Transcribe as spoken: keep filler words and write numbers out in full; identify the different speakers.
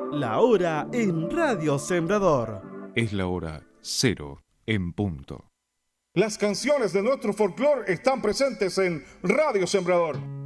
Speaker 1: La hora en Radio Sembrador.
Speaker 2: Es la hora cero en punto.
Speaker 3: Las canciones de nuestro folclore están presentes en Radio Sembrador.